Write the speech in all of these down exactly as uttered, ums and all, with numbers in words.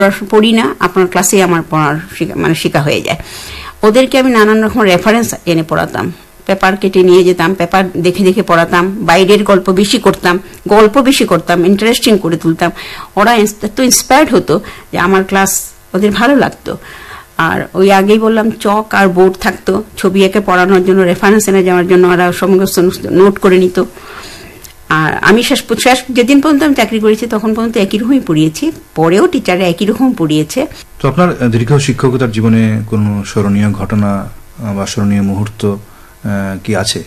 পড়ি না, আপনার ক্লাসে আমার পড়ার মানে শেখা হয়ে যায়। ওদেরকে আমি নানান রকম রেফারেন্স এনে পড়াতাম, পেপার কেটে নিয়ে যেতাম, পেপার দেখে দেখে পড়াতাম, বাইরের গল্প বেশি করতাম, গল্প বেশি করতাম, ইন্টারেস্টিং করে তুলতাম। ওরা এত ইন্সপায়ার্ড হতো যে আমার ক্লাস ওদের ভালো লাগতো। আর ওই আগেই বললাম চক আর বোর্ড থাকতো, ছবি এঁকে পড়ানোর জন্য, রেফারেন্স এনে যাওয়ার জন্য ওরা সমস্ত নোট করে নিত। আর আমি শেষ শেষ যেদিন পর্যন্ত আমি চাকরি করেছি তখন পর্যন্ত একই রকমই পড়িয়েছি, পরেও টিচারে একই রকম পড়িয়েছে। তো আপনার দীর্ঘ শিক্ষকতার জীবনে কোনো স্মরণীয় ঘটনা বা স্মরণীয় মুহূর্ত কি আছে?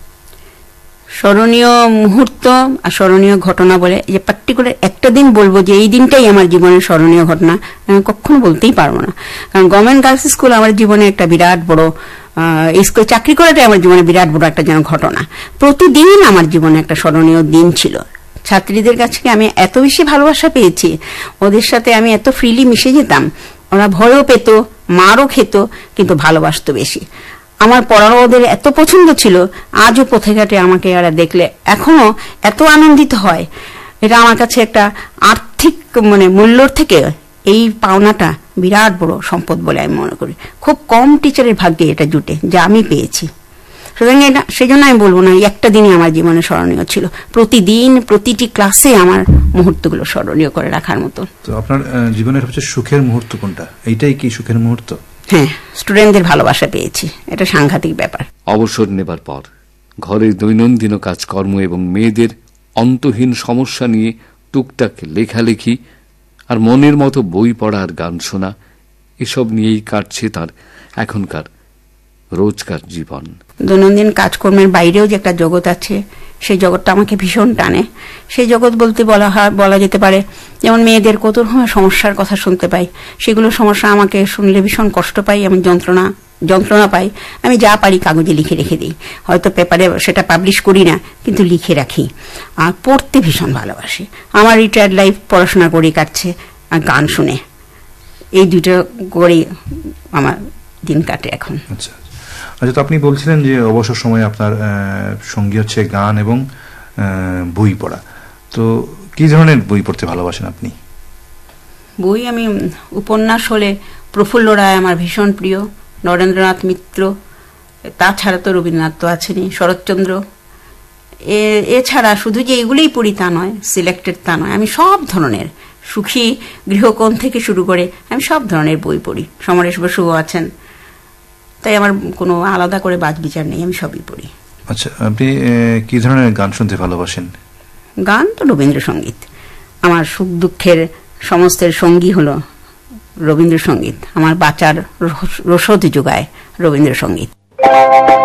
স্মরণীয় মুহূর্ত আর স্মরণীয় ঘটনা বলে যে পার্টিকুলার একটা দিন বলবো যে এই দিনটাই আমার জীবনের স্মরণীয় ঘটনা, আমি কখনো বলতেই পারবো না। কারণ গভর্নমেন্ট গার্লস স্কুল আমার জীবনে একটা বিরাট বড়, এই স্কুলে চাকরি করাটাই আমার জীবনে বিরাট বড় একটা যেন ঘটনা। প্রতিদিন আমার জীবনে একটা স্মরণীয় দিন ছিল। ছাত্রীদের কাছে আমি এত বেশি ভালোবাসা পেয়েছি, ওদের সাথে আমি এত ফ্রিলি মিশে যেতাম, ওরা ভয়ও পেত, মারও খেত, কিন্তু ভালোবাসতো বেশি। আমার পড়ানো ওদের এত পছন্দ ছিল, আজও পথে ঘাটে আমাকে এরা দেখলে এখনো এত আনন্দিত হয়। এটা আমার কাছে একটা আর্থিক মানে মূল্যর থেকে এই পাওনাটা বিরাট বড় সম্পদ বলে আমি মনে করি। খুব কম টিচারের ভাগ্যে এটা জুটে যা আমি পেয়েছি। সুতরাং এটা সেই জন্য আমি বলবো না একটা দিনই আমার জীবনে স্মরণীয় ছিল, প্রতিদিন প্রতিটি ক্লাসে আমার মুহূর্তগুলো স্মরণীয় করে রাখার মতো। তো আপনার জীবনের সবচেয়ে সুখের মুহূর্ত কোনটা? এইটাই কি সুখের মুহূর্ত? হ্যাঁ, স্টুডেন্টদের ভালোবাসা পেয়েছি, এটা সাংঘাতিক ব্যাপার। অবসর নেবার পর ঘরের দৈনন্দিন কাজকর্ম এবং মেয়েদের অন্তহীন সমস্যা নিয়ে টুকটাক লেখালেখি আর মনের মতো বই পড়া আর গান শোনা, এসব নিয়েই কাটছে তার এখনকার রোজকার জীবন। দৈনন্দিন কাজকর্মের বাইরেও যে একটা জগৎ আছে, সেই জগৎটা আমাকে ভীষণ টানে। সেই জগৎ বলতে বলা হয় বলা যেতে পারে যেমন মেয়েদের কত রকমের সমস্যার কথা শুনতে পাই, সেগুলো সমস্যা আমাকে শুনলে ভীষণ কষ্ট পাই, আমি যন্ত্রণা যন্ত্রণা পাই। আমি যা পারি কাগজে লিখে রেখে দিই, হয়তো পেপারে সেটা পাবলিশ করি না, কিন্তু লিখে রাখি। আর পড়তে ভীষণ ভালোবাসি। আমার রিটায়ার্ড লাইফ পড়াশোনা করে কাটছে আর গান শুনে, এই দুটো করে আমার দিন কাটে এখন। আচ্ছা আচ্ছা, তো আপনি বলছিলেন যে অবসর সময় আপনার সঙ্গী হচ্ছে গান এবং বই পড়া। তো কি ধরনের বই পড়তে ভালোবাসেন আপনি? বই আমি উপন্যাস হলে প্রফুল্ল রায় আমার ভীষণ প্রিয়, নরেন্দ্রনাথ মিত্র, তাছাড়া তো রবীন্দ্রনাথ তো আছেনই, শরৎচন্দ্র। এছাড়া শুধু যে এগুলোই পড়ি তা নয়, সিলেক্টেড তা নয়, আমি সব ধরনের, সুখী গৃহকোণ থেকে শুরু করে আমি সব ধরনের বই পড়ি। সমরেশ বসুও আছেন, তাই আমার কোনো আলাদা করে বাজ বিচার নেই, আমি সবই পড়ি। আচ্ছা, আপনি কি ধরনের গান শুনতে ভালোবাসেন? গান তো রবীন্দ্রসঙ্গীত, আমার সুখ দুঃখের সমস্তের সঙ্গী হলো রবীন্দ্রসঙ্গীত, আমার বাঁচার রসদ যোগায় রবীন্দ্রসঙ্গীত।